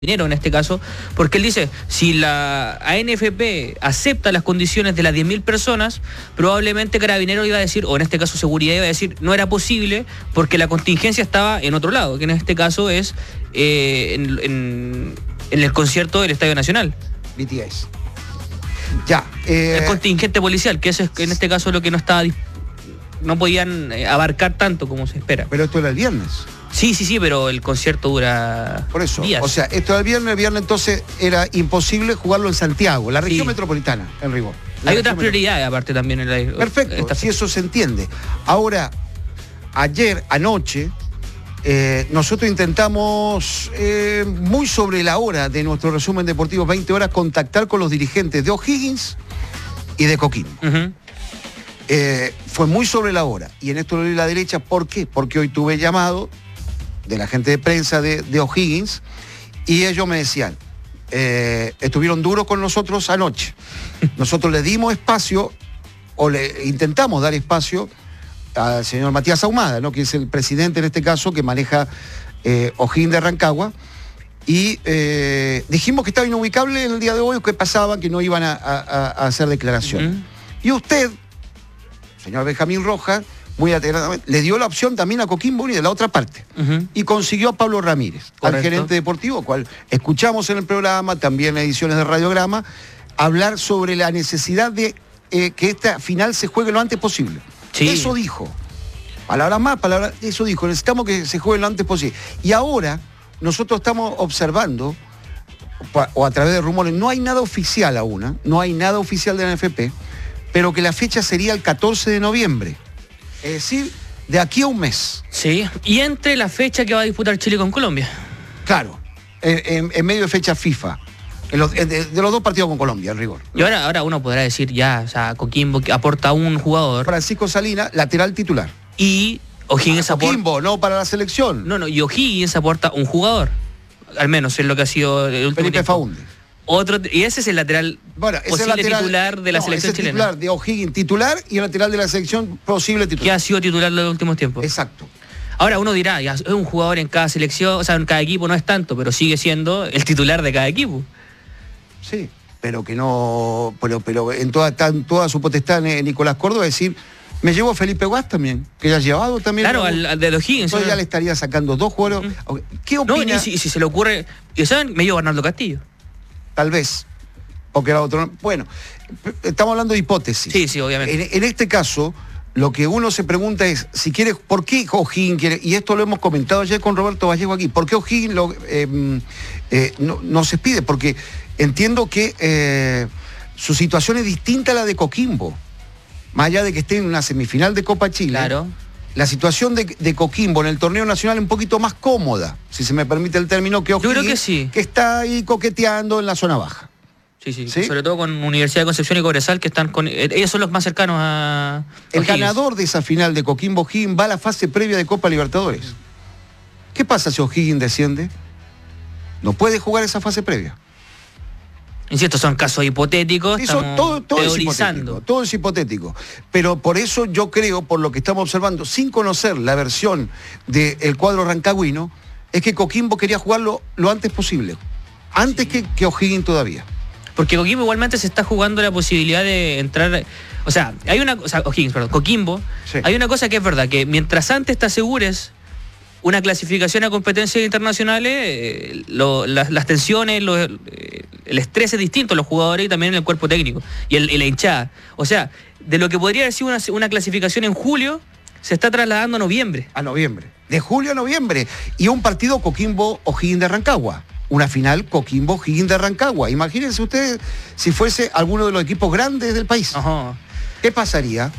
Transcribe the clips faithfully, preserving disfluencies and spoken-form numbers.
dinero en este caso, porque él dice, si la A N F P acepta las condiciones de las diez mil personas, probablemente Carabineros iba a decir, o en este caso Seguridad iba a decir, no era posible porque la contingencia estaba en otro lado, que en este caso es eh, en, en, en el concierto del Estadio Nacional. B T S. Ya. Eh... El contingente policial, que eso es en este caso lo que no estaba, no podían abarcar tanto como se espera. Pero esto era el viernes. Sí, sí, sí, pero el concierto dura Por eso, días. O sea, esto del viernes, el viernes entonces era imposible jugarlo en Santiago, la región sí. metropolitana, en rigor. Hay otras prioridades aparte también en la... Perfecto, si eso se entiende. Ahora, ayer, anoche, eh, nosotros intentamos, eh, muy sobre la hora de nuestro resumen deportivo, veinte horas, contactar con los dirigentes de O'Higgins y de Coquimbo. Uh-huh. eh, fue muy sobre la hora. Y en esto lo leí a la derecha, ¿por qué? Porque hoy tuve llamado de la gente de prensa de, de O'Higgins, y ellos me decían, eh, estuvieron duros con nosotros anoche. Nosotros le dimos espacio, o le intentamos dar espacio al señor Matías Ahumada, ¿no? Que es el presidente en este caso, que maneja eh, O'Higgins de Rancagua, y eh, dijimos que estaba inubicable en el día de hoy, que pasaba, que no iban a, a, a hacer declaración. Uh-huh. Y usted, señor Benjamín Rojas, muy atentamente, le dio la opción también a Coquimbo y de la otra parte. Uh-huh. Y consiguió a Pablo Ramírez, correcto, al gerente deportivo, cual escuchamos en el programa, también en ediciones de Radiograma, hablar sobre la necesidad de eh, que esta final se juegue lo antes posible. Sí. Eso dijo. Palabras más, palabras, eso dijo. Necesitamos que se juegue lo antes posible. Y ahora nosotros estamos observando, o a través de rumores, no hay nada oficial aún, ¿eh? No hay nada oficial de la N F P, pero que la fecha sería el catorce de noviembre. Es decir, de aquí a un mes. Sí, y entre la fecha que va a disputar Chile con Colombia. Claro, en, en, en medio de fecha FIFA, en los, de, de los dos partidos con Colombia, en rigor. Y ahora, ahora uno podrá decir ya, o sea, Coquimbo aporta un jugador. Francisco Salinas, lateral titular. Y O'Higgins aporta... Coquimbo, no para la selección. No, no, y O'Higgins aporta un jugador. Al menos es lo que ha sido el último Felipe tiempo. Faúndez. Otro, y ese es el lateral bueno, ese posible lateral, titular de la no, selección ese chilena. Titular de O'Higgins titular y el lateral de la selección posible titular. Que ha sido titular en los últimos tiempos. Exacto. Ahora uno dirá, ya es un jugador en cada selección, o sea, en cada equipo no es tanto, pero sigue siendo el titular de cada equipo. Sí, pero que no, pero, pero en toda, tan, toda su potestad en Nicolás Córdoba decir, me llevo a Felipe Guas también, que ya ha llevado también. Claro, al, al de O'Higgins. Entonces ya le estaría sacando dos jugadores. Uh-huh. ¿Qué opina? No, y si, y si se le ocurre, y saben, me llevo a Bernardo Castillo. Tal vez. Porque era otro. Bueno, estamos hablando de hipótesis. Sí, sí, obviamente. En, en este caso, lo que uno se pregunta es, si quiere, ¿por qué O'Higgins quiere? Y esto lo hemos comentado ayer con Roberto Vallejo aquí. ¿Por qué O'Higgins lo, eh, eh, no, no se pide? Porque entiendo que eh, su situación es distinta a la de Coquimbo. Más allá de que esté en una semifinal de Copa Chile. Claro. La situación de, de Coquimbo en el torneo nacional es un poquito más cómoda, si se me permite el término, que O'Higgins. Yo creo que sí. Que está ahí coqueteando en la zona baja. Sí, sí, sí, sobre todo con Universidad de Concepción y Cobresal, que están con... Ellos son los más cercanos a... El ganador de esa final de Coquimbo O'Higgins va a la fase previa de Copa Libertadores. ¿Qué pasa si O'Higgins desciende? No puede jugar esa fase previa. Insisto, son casos hipotéticos, sí, son, todo, todo teorizando. Es hipotético, todo es hipotético. Pero por eso yo creo, por lo que estamos observando, sin conocer la versión del cuadro rancagüino, es que Coquimbo quería jugarlo lo antes posible. Antes sí. que, que O'Higgins todavía. Porque Coquimbo igualmente se está jugando la posibilidad de entrar... O sea, hay una... O sea, O'Higgins, perdón, Coquimbo. Sí. Hay una cosa que es verdad, que mientras antes te asegures una clasificación a competencias internacionales, eh, lo, las, las tensiones, lo, eh, el estrés es distinto en los jugadores y también en el cuerpo técnico. Y, el, y la hinchada. O sea, de lo que podría haber sido una, una clasificación en julio, se está trasladando a noviembre. A noviembre. De julio a noviembre. Y un partido Coquimbo-O'Higgins de Rancagua. Una final Coquimbo-O'Higgins de Rancagua. Imagínense ustedes si fuese alguno de los equipos grandes del país. Ajá. ¿Qué pasaría?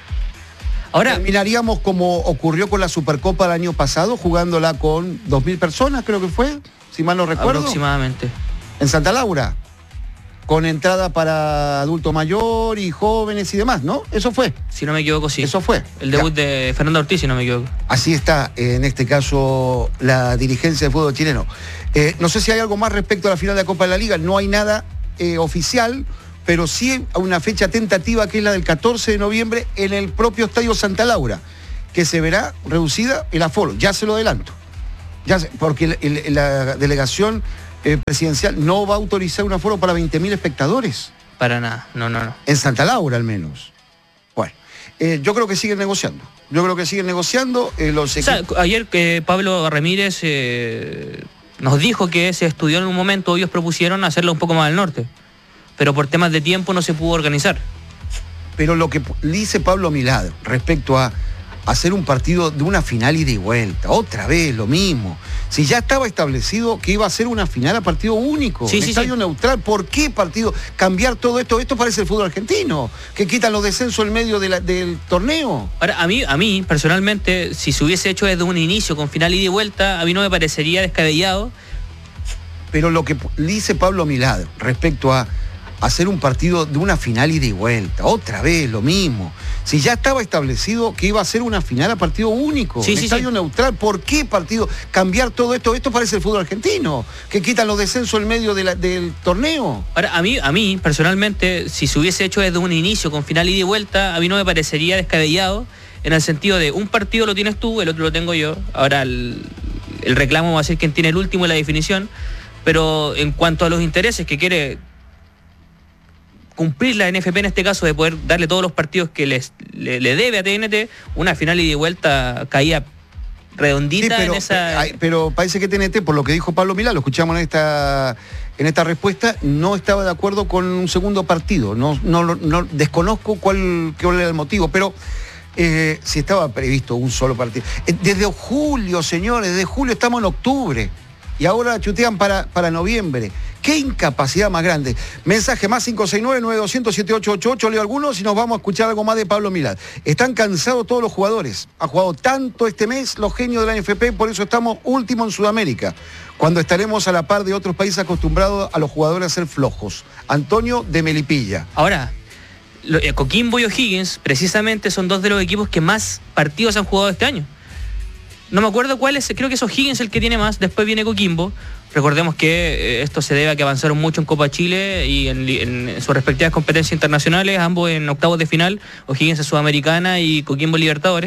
Ahora terminaríamos como ocurrió con la Supercopa del año pasado, jugándola con dos mil personas, creo que fue, si mal no recuerdo. Aproximadamente. En Santa Laura, con entrada para adulto mayor y jóvenes y demás, ¿no? Eso fue. Si no me equivoco, sí. Eso fue. El debut ya. de Fernando Ortiz, si no me equivoco. Así está, en este caso, la dirigencia del fútbol chileno. Eh, no sé si hay algo más respecto a la final de la Copa de la Liga. No hay nada eh, oficial, pero sí hay una fecha tentativa que es la del catorce de noviembre en el propio Estadio Santa Laura, que se verá reducida el aforo. Ya se lo adelanto. Ya se, porque el, el, la delegación eh, presidencial no va a autorizar un aforo para veinte mil espectadores. Para nada, no, no, no. En Santa Laura al menos. Bueno, eh, yo creo que siguen negociando. Yo creo que siguen negociando. Eh, los o sea, ayer que eh, Pablo Ramírez eh, nos dijo que se estudió en un momento, ellos propusieron hacerlo un poco más al norte, pero por temas de tiempo no se pudo organizar. Pero lo que dice Pablo Milad respecto a hacer un partido de una final ida y vuelta, otra vez lo mismo. Si ya estaba establecido que iba a ser una final a partido único, sí, en sí, estadio sí. neutral, ¿por qué partido? Cambiar todo esto, esto parece el fútbol argentino, que quitan los descensos en medio de la, del torneo. Ahora, a mí, a mí, personalmente, si se hubiese hecho desde un inicio con final ida y vuelta, a mí no me parecería descabellado. Pero lo que dice Pablo Milad respecto a hacer un partido de una final ida y vuelta, otra vez lo mismo. Si ya estaba establecido que iba a ser una final a partido único, sí, en sí, estadio sí. neutral, ¿por qué partido? Cambiar todo esto, esto parece el fútbol argentino, que quitan los descensos en medio de la, del torneo. Ahora, a mí, a mí, personalmente, si se hubiese hecho desde un inicio con final ida y vuelta, a mí no me parecería descabellado, en el sentido de un partido lo tienes tú, el otro lo tengo yo. Ahora el, el reclamo va a ser quien tiene el último en la definición, pero en cuanto a los intereses que quiere cumplir la N F P en este caso, de poder darle todos los partidos que les, le, le debe a T N T, una final ida y vuelta caía redondita, sí, pero, en esa... pero parece que T N T, por lo que dijo Pablo Milad, lo escuchamos en esta, en esta respuesta, no estaba de acuerdo con un segundo partido. No, no, no desconozco cuál, cuál era el motivo, pero eh, si estaba previsto un solo partido. Desde julio, señores, desde julio estamos en octubre. Y ahora chutean para, para noviembre. ¡Qué incapacidad más grande! Mensaje más cinco seis nueve, nueve dos cero, siete ocho ocho ocho. Leo algunos y nos vamos a escuchar algo más de Pablo Milad. Están cansados todos los jugadores. Ha jugado tanto este mes los genios de la N F P, por eso estamos último en Sudamérica, cuando estaremos a la par de otros países acostumbrados a los jugadores a ser flojos. Antonio de Melipilla. Ahora, lo, eh, Coquimbo y O'Higgins precisamente son dos de los equipos que más partidos han jugado este año. No me acuerdo cuál es, creo que es O'Higgins el que tiene más, después viene Coquimbo. Recordemos que eh, esto se debe a que avanzaron mucho en Copa Chile y en, en sus respectivas competencias internacionales, ambos en octavos de final, O'Higgins en Sudamericana y Coquimbo Libertadores.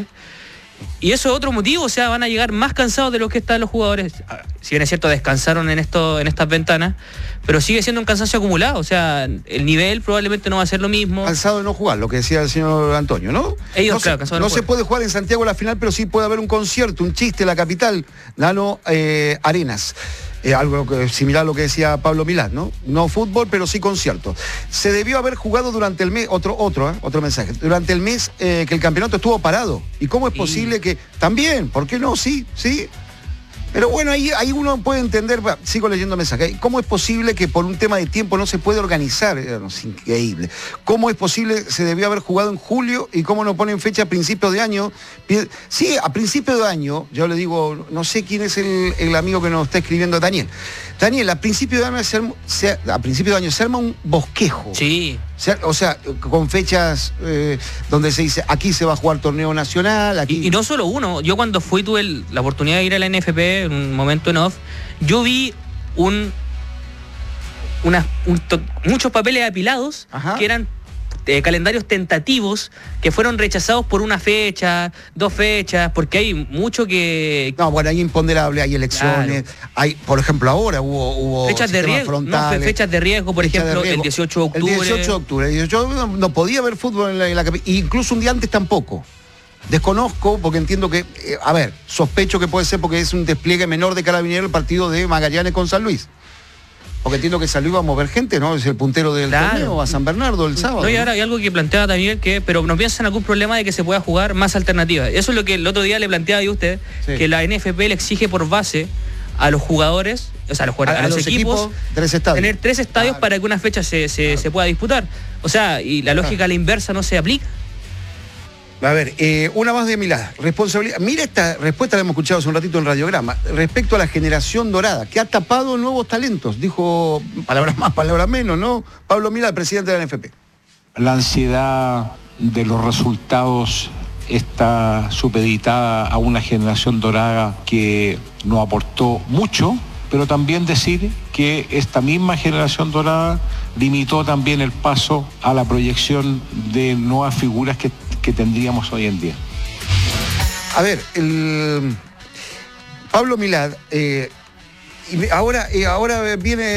Y eso es otro motivo, o sea, van a llegar más cansados de lo que están los jugadores. Si bien es cierto, descansaron en esto, en estas ventanas, pero sigue siendo un cansancio acumulado, o sea, el nivel probablemente no va a ser lo mismo. Cansado de no jugar, lo que decía el señor Antonio, ¿no? Ellos, no claro, se, cansados de no no se jugar. puede jugar en Santiago la final, pero sí puede haber un concierto, un chiste en la capital, Nano eh, Arenas. Eh, algo que, similar a lo que decía Pablo Milad, ¿no? No fútbol, pero sí concierto. Se debió haber jugado durante el mes, otro, otro, ¿eh? otro mensaje, durante el mes eh, que el campeonato estuvo parado. ¿Y cómo es y... posible que también? ¿Por qué no? Sí, sí. Pero bueno, ahí, ahí uno puede entender, sigo leyendo mensajes, ¿cómo es posible que por un tema de tiempo no se puede organizar? Es increíble. ¿Cómo es posible se debió haber jugado en julio y cómo no ponen fecha a principios de año? Sí, a principios de año, yo le digo, no sé quién es el, el amigo que nos está escribiendo, Daniel. Daniel, a principios de año se arma, se, a principio de año se arma un bosquejo. Sí. O sea, con fechas eh, donde se dice, aquí se va a jugar torneo nacional, aquí... Y, y no solo uno, yo cuando fui tuve el, la oportunidad de ir a la N F P en un momento en off, yo vi un, una, un to, muchos papeles apilados. Ajá. Que eran eh, calendarios tentativos que fueron rechazados por una fecha, dos fechas, porque hay mucho que... No, bueno, hay imponderable, hay elecciones, claro. Hay, por ejemplo, ahora hubo... hubo fechas de riesgo, no, fechas de riesgo, por fecha ejemplo, riesgo. el dieciocho de octubre. El dieciocho de octubre, yo no, no podía ver fútbol en la, en la capital, incluso un día antes tampoco. Desconozco, porque entiendo que, eh, a ver, sospecho que puede ser porque es un despliegue menor de Carabineros el partido de Magallanes con San Luis. Porque entiendo que San Luis va a mover gente, ¿no? Es el puntero del claro. torneo, a San Bernardo el sábado. No, y ahora hay algo que planteaba también, que, pero no piensan en algún problema de que se pueda jugar más alternativas. Eso es lo que el otro día le planteaba yo a usted, sí. Que la N F P le exige por base a los jugadores, o sea, a los, jugadores, a, a, a los, los equipos, equipos tres estadios. Tener tres estadios claro. Para que una fecha se, se, claro. se pueda disputar. O sea, y la lógica claro. A la inversa no se aplica. A ver, eh, una más de Milad. Responsabilidad. Mira esta respuesta, la hemos escuchado hace un ratito en Radiograma, respecto a la generación dorada, que ha tapado nuevos talentos. Dijo palabras más, palabras menos, ¿no? Pablo Milad, presidente de la N F P. La ansiedad de los resultados está supeditada a una generación dorada que nos aportó mucho, pero también decir que esta misma generación dorada limitó también el paso a la proyección de nuevas figuras que que tendríamos hoy en día. A ver, el Pablo Milad, eh, y ahora, y ahora viene